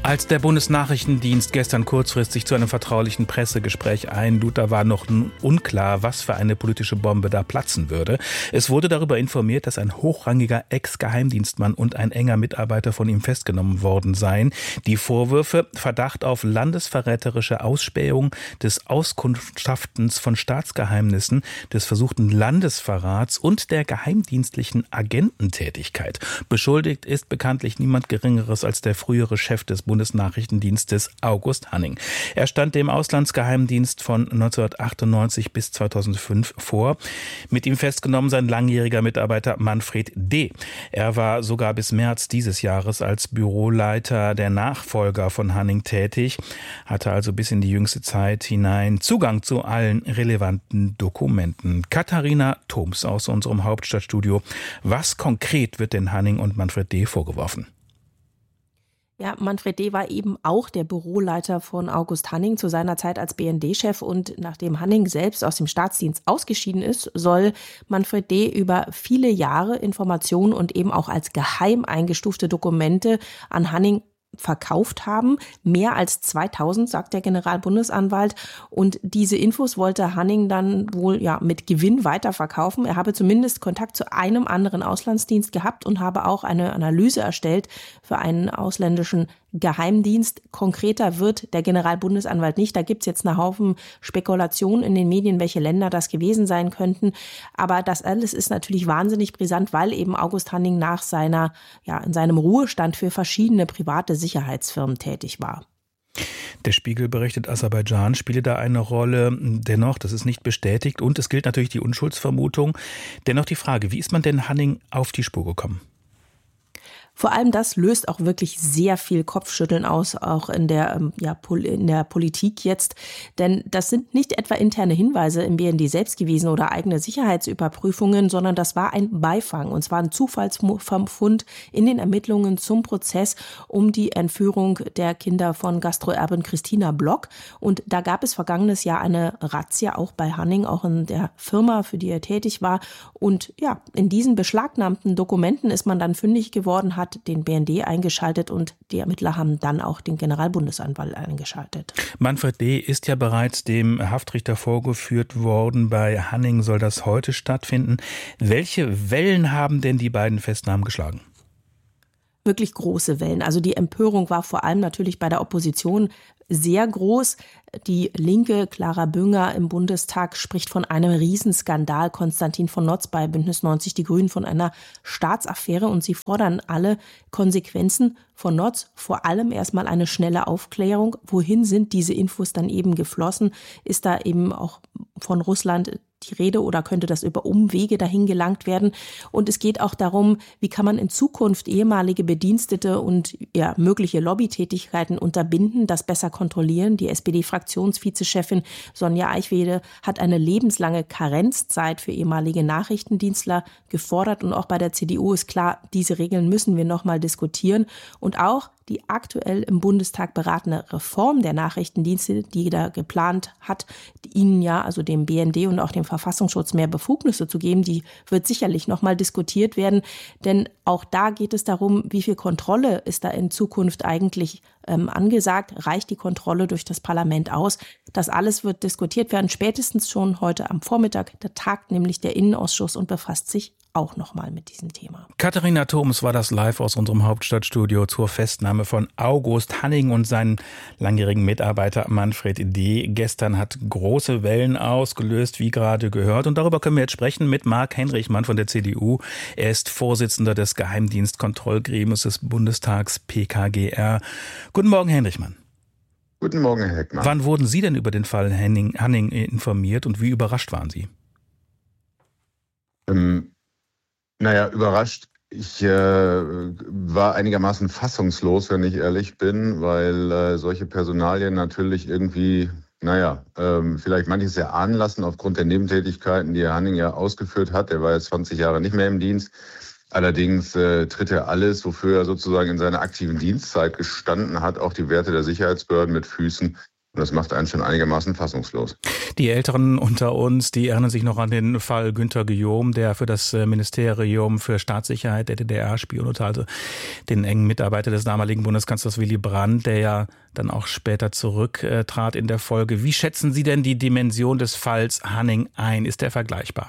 Als der Bundesnachrichtendienst gestern kurzfristig zu einem vertraulichen Pressegespräch einlud, da war noch unklar, was für eine politische Bombe da platzen würde. Es wurde darüber informiert, dass ein hochrangiger Ex-Geheimdienstmann und ein enger Mitarbeiter von ihm festgenommen worden seien. Die Vorwürfe: Verdacht auf landesverräterische Ausspähung, des Auskundschaftens von Staatsgeheimnissen, des versuchten Landesverrats und der geheimdienstlichen Agententätigkeit. Beschuldigt ist bekanntlich niemand Geringeres als der frühere Chef des Bundesnachrichtendienstes August Hanning. Er stand dem Auslandsgeheimdienst von 1998 bis 2005 vor. Mit ihm festgenommen sein langjähriger Mitarbeiter Manfred D. Er war sogar bis März dieses Jahres als Büroleiter der Nachfolger von Hanning tätig, hatte also bis in die jüngste Zeit hinein Zugang zu allen relevanten Dokumenten. Katharina Thoms aus unserem Hauptstadtstudio. Was konkret wird denn Hanning und Manfred D. vorgeworfen? Ja, Manfred D. war eben auch der Büroleiter von August Hanning zu seiner Zeit als BND-Chef, und nachdem Hanning selbst aus dem Staatsdienst ausgeschieden ist, soll Manfred D. über viele Jahre Informationen und eben auch als geheim eingestufte Dokumente an Hanning verkauft haben. Mehr als 2000, sagt der Generalbundesanwalt. Und diese Infos wollte Hanning dann wohl mit Gewinn weiterverkaufen. Er habe zumindest Kontakt zu einem anderen Auslandsdienst gehabt und habe auch eine Analyse erstellt für einen ausländischen Geheimdienst. Konkreter wird der Generalbundesanwalt nicht. Da gibt's jetzt einen Haufen Spekulationen in den Medien, welche Länder das gewesen sein könnten. Aber das alles ist natürlich wahnsinnig brisant, weil eben August Hanning nach in seinem Ruhestand für verschiedene private Sicherheitsfirmen tätig war. Der Spiegel berichtet, Aserbaidschan spiele da eine Rolle. Dennoch, das ist nicht bestätigt, und es gilt natürlich die Unschuldsvermutung. Dennoch die Frage: Wie ist man denn Hanning auf die Spur gekommen? Vor allem das löst auch wirklich sehr viel Kopfschütteln aus, auch in der Politik jetzt. Denn das sind nicht etwa interne Hinweise im BND selbst gewesen oder eigene Sicherheitsüberprüfungen, sondern das war ein Beifang. Und zwar ein Zufallsfund in den Ermittlungen zum Prozess um die Entführung der Kinder von Gastroerbin Christina Block. Und da gab es vergangenes Jahr eine Razzia, auch bei Hanning, auch in der Firma, für die er tätig war. Und in diesen beschlagnahmten Dokumenten ist man dann fündig geworden, hat den BND eingeschaltet, und die Ermittler haben dann auch den Generalbundesanwalt eingeschaltet. Manfred D. ist ja bereits dem Haftrichter vorgeführt worden. Bei Hanning soll das heute stattfinden. Welche Wellen haben denn die beiden Festnahmen geschlagen? Wirklich große Wellen. Also die Empörung war vor allem natürlich bei der Opposition sehr groß. Die Linke, Clara Bünger im Bundestag, spricht von einem Riesenskandal. Konstantin von Notz bei Bündnis 90 Die Grünen von einer Staatsaffäre, und sie fordern alle Konsequenzen von Notz. Vor allem erstmal eine schnelle Aufklärung. Wohin sind diese Infos dann eben geflossen? Ist da eben auch von Russland die Rede, oder könnte das über Umwege dahin gelangt werden? Und es geht auch darum, wie kann man in Zukunft ehemalige Bedienstete und mögliche Lobbytätigkeiten unterbinden, das besser kontrollieren. Die SPD-Fraktionsvizechefin Sonja Eichwede hat eine lebenslange Karenzzeit für ehemalige Nachrichtendienstler gefordert, und auch bei der CDU ist klar, diese Regeln müssen wir nochmal diskutieren. Und auch die aktuell im Bundestag beratene Reform der Nachrichtendienste, die da geplant hat, ihnen also dem BND und auch dem Verfassungsschutz mehr Befugnisse zu geben, die wird sicherlich nochmal diskutiert werden. Denn auch da geht es darum, wie viel Kontrolle ist da in Zukunft eigentlich angesagt. Reicht die Kontrolle durch das Parlament aus? Das alles wird diskutiert werden, spätestens schon heute am Vormittag. Da tagt nämlich der Innenausschuss und befasst sich auch nochmal mit diesem Thema. Katharina Thoms war das live aus unserem Hauptstadtstudio zur Festnahme von August Hanning und seinen langjährigen Mitarbeiter Manfred D. Gestern hat große Wellen ausgelöst, wie gerade gehört. Und darüber können wir jetzt sprechen mit Marc Henrichmann von der CDU. Er ist Vorsitzender des Geheimdienstkontrollgremiums des Bundestags PKGR. Guten Morgen, Herr Henrichmann. Guten Morgen, Herr Heckmann. Wann wurden Sie denn über den Fall Hanning informiert und wie überrascht waren Sie? Überrascht. Ich war einigermaßen fassungslos, wenn ich ehrlich bin, weil solche Personalien natürlich irgendwie, vielleicht manches erahnen lassen aufgrund der Nebentätigkeiten, die Herr Hanning ja ausgeführt hat. Er war jetzt 20 Jahre nicht mehr im Dienst. Allerdings tritt er alles, wofür er sozusagen in seiner aktiven Dienstzeit gestanden hat, auch die Werte der Sicherheitsbehörden mit Füßen. Und das macht einen schon einigermaßen fassungslos. Die Älteren unter uns, die erinnern sich noch an den Fall Günter Guillaume, der für das Ministerium für Staatssicherheit der DDR spionierte, also den engen Mitarbeiter des damaligen Bundeskanzlers Willy Brandt, der ja dann auch später zurücktrat in der Folge. Wie schätzen Sie denn die Dimension des Falls Hanning ein? Ist der vergleichbar?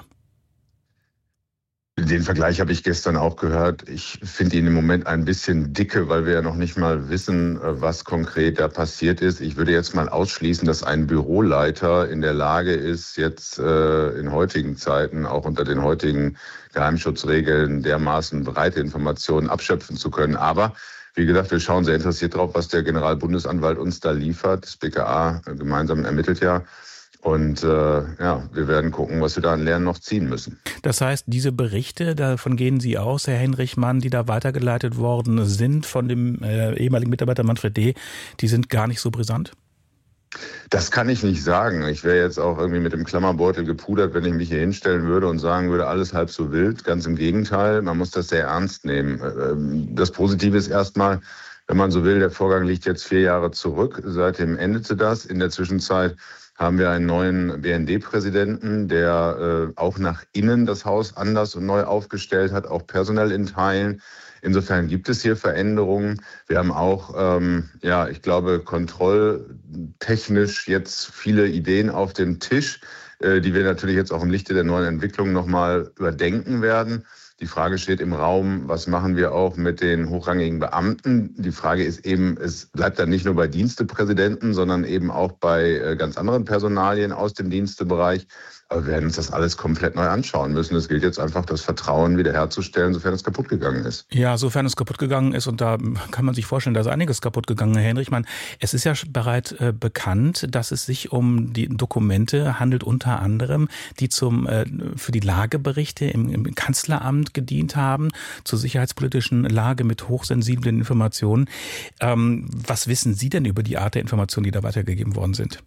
Den Vergleich habe ich gestern auch gehört. Ich finde ihn im Moment ein bisschen dicke, weil wir ja noch nicht mal wissen, was konkret da passiert ist. Ich würde jetzt mal ausschließen, dass ein Büroleiter in der Lage ist, jetzt in heutigen Zeiten, auch unter den heutigen Geheimschutzregeln, dermaßen breite Informationen abschöpfen zu können. Aber wie gesagt, wir schauen sehr interessiert drauf, was der Generalbundesanwalt uns da liefert. Das BKA gemeinsam ermittelt ja. Und wir werden gucken, was wir da an Lernen noch ziehen müssen. Das heißt, diese Berichte, davon gehen Sie aus, Herr Henrichmann, die da weitergeleitet worden sind von dem ehemaligen Mitarbeiter Manfred D., die sind gar nicht so brisant? Das kann ich nicht sagen. Ich wäre jetzt auch irgendwie mit dem Klammerbeutel gepudert, wenn ich mich hier hinstellen würde und sagen würde, alles halb so wild. Ganz im Gegenteil, man muss das sehr ernst nehmen. Das Positive ist erstmal, wenn man so will, der Vorgang liegt jetzt 4 Jahre zurück. Seitdem endete das. In der Zwischenzeit haben wir einen neuen BND-Präsidenten, der auch nach innen das Haus anders und neu aufgestellt hat, auch personell in Teilen. Insofern gibt es hier Veränderungen. Wir haben auch, ich glaube, kontrolltechnisch jetzt viele Ideen auf dem Tisch, die wir natürlich jetzt auch im Lichte der neuen Entwicklung nochmal überdenken werden. Die Frage steht im Raum, was machen wir auch mit den hochrangigen Beamten? Die Frage ist eben, es bleibt dann nicht nur bei Dienstepräsidenten, sondern eben auch bei ganz anderen Personalien aus dem Dienstebereich. Aber wir werden uns das alles komplett neu anschauen müssen. Es gilt jetzt einfach, das Vertrauen wiederherzustellen, sofern es kaputt gegangen ist. Ja, sofern es kaputt gegangen ist. Und da kann man sich vorstellen, da ist einiges kaputt gegangen, Herr Henrichmann. Es ist ja bereits bekannt, dass es sich um die Dokumente handelt, unter anderem, die für die Lageberichte im Kanzleramt gedient haben, zur sicherheitspolitischen Lage mit hochsensiblen Informationen. Was wissen Sie denn über die Art der Informationen, die da weitergegeben worden sind?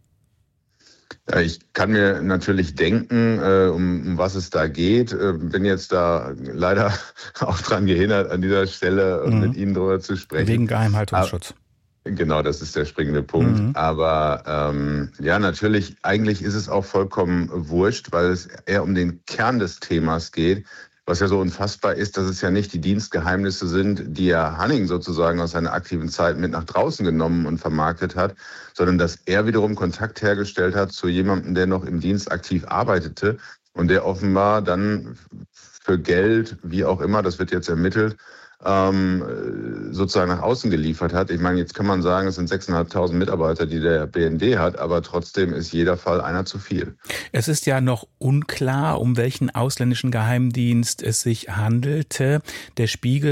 Ich kann mir natürlich denken, um was es da geht. Bin jetzt da leider auch dran gehindert, an dieser Stelle mit Ihnen drüber zu sprechen. Wegen Geheimhaltungsschutz. Genau, das ist der springende Punkt. Aber natürlich, eigentlich ist es auch vollkommen wurscht, weil es eher um den Kern des Themas geht. Was ja so unfassbar ist, dass es ja nicht die Dienstgeheimnisse sind, die Herr Hanning sozusagen aus seiner aktiven Zeit mit nach draußen genommen und vermarktet hat, sondern dass er wiederum Kontakt hergestellt hat zu jemandem, der noch im Dienst aktiv arbeitete und der offenbar dann für Geld, wie auch immer, das wird jetzt ermittelt, sozusagen nach außen geliefert hat. Ich meine, jetzt kann man sagen, es sind 6.500 Mitarbeiter, die der BND hat, aber trotzdem ist jeder Fall einer zu viel. Es ist ja noch unklar, um welchen ausländischen Geheimdienst es sich handelte. Der Spiegel